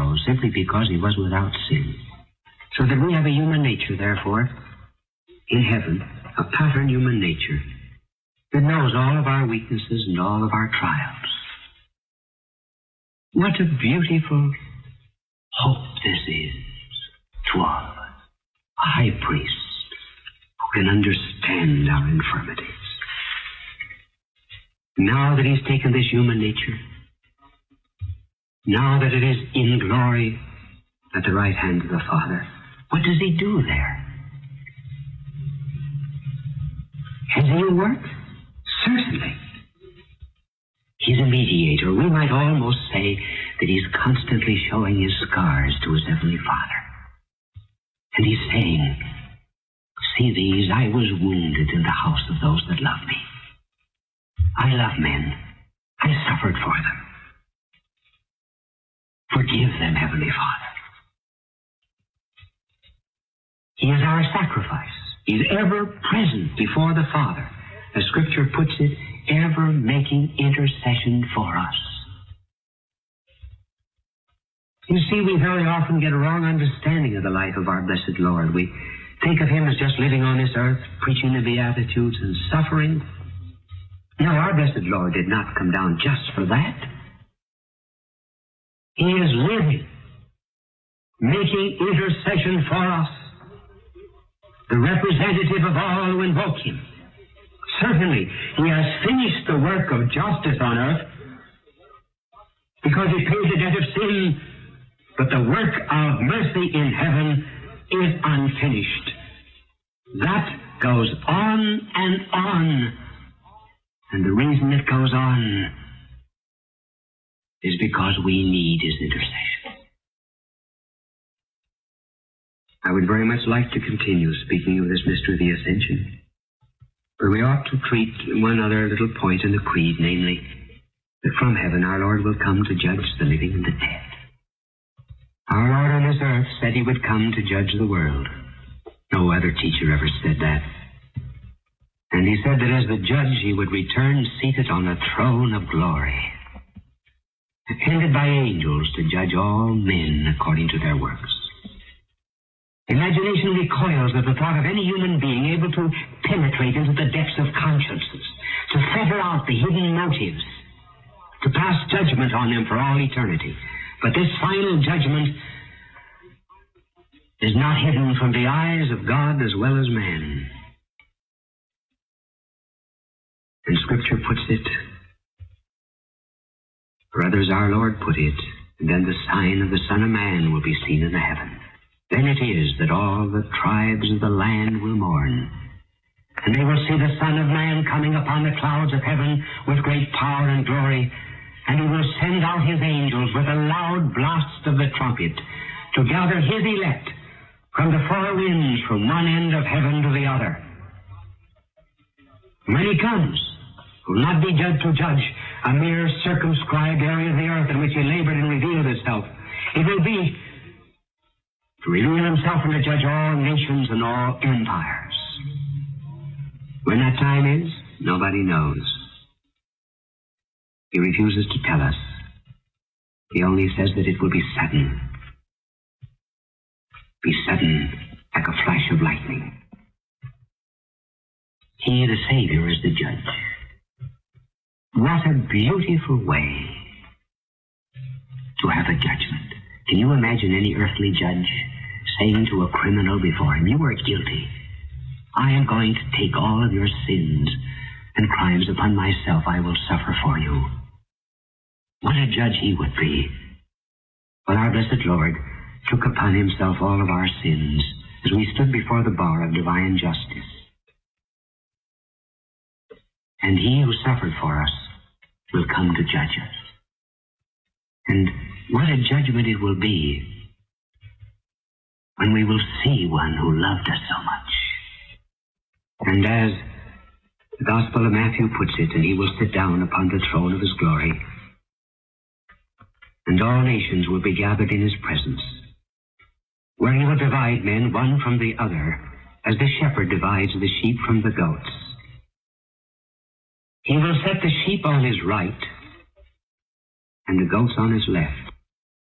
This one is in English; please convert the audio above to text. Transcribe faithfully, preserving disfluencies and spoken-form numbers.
so, simply because he was without sin. So that we have a human nature, therefore, in heaven, a pattern human nature that knows all of our weaknesses and all of our trials. What a beautiful hope this is to all of us. A high priest who can understand our infirmities. Now that he's taken this human nature, now that it is in glory at the right hand of the Father, what does he do there? Has he a work? Certainly. He's a mediator. We might almost say that he's constantly showing his scars to his heavenly Father. And he's saying, see these, I was wounded in the house of those that love me. I love men. I suffered for them. Forgive them, Heavenly Father. He is our sacrifice. He's ever present before the Father. As Scripture puts it, ever making intercession for us. You see, we very often get a wrong understanding of the life of our blessed Lord. We think of him as just living on this earth, preaching the Beatitudes and suffering. No, our blessed Lord did not come down just for that. He is living, making intercession for us, the representative of all who invoke him. Certainly, he has finished the work of justice on earth because he paid the debt of sin, but the work of mercy in heaven is unfinished. That goes on and on. And the reason it goes on is because we need his intercession. I would very much like to continue speaking of this mystery of the Ascension. But we ought to treat one other little point in the creed, namely, that from heaven our Lord will come to judge the living and the dead. Our Lord on this earth said he would come to judge the world. No other teacher ever said that. And he said that as the judge he would return seated on a throne of glory, attended by angels to judge all men according to their works. Imagination recoils at the thought of any human being able to penetrate into the depths of consciences, to fetter out the hidden motives, to pass judgment on them for all eternity. But this final judgment is not hidden from the eyes of God as well as man. And Scripture puts it, or rather as our Lord put it, and then the sign of the Son of Man will be seen in the heaven. Then it is that all the tribes of the land will mourn, and they will see the Son of Man coming upon the clouds of heaven with great power and glory, and he will send out his angels with a loud blast of the trumpet to gather his elect from the four winds from one end of heaven to the other. When he comes, he will not be judged to judge a mere circumscribed area of the earth in which he labored and revealed himself. It will be to reveal himself and to judge all nations and all empires. When that time is, nobody knows. He refuses to tell us. He only says that it will be sudden. Be sudden, like a flash of lightning. He, the Savior, is the judge. What a beautiful way to have a judgment. Can you imagine any earthly judge saying to a criminal before him, you are guilty. I am going to take all of your sins and crimes upon myself. I will suffer for you. What a judge he would be. Well, our blessed Lord took upon himself all of our sins as we stood before the bar of divine justice. And he who suffered for us will come to judge us. And what a judgment it will be when we will see one who loved us so much. And as the Gospel of Matthew puts it, and he will sit down upon the throne of his glory, and all nations will be gathered in his presence, where he will divide men one from the other, as the shepherd divides the sheep from the goats. He will set the sheep on his right and the goats on his left.